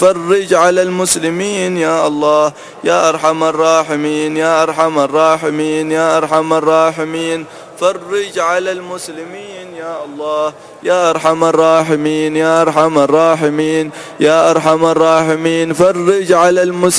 فرج على المسلمين يا الله يا أرحم الراحمين يا أرحم الراحمين يا أرحم الراحمين. فرج على المسلمين يا الله يا أرحم الراحمين يا أرحم الراحمين يا أرحم الراحمين. فرج على المسلمين.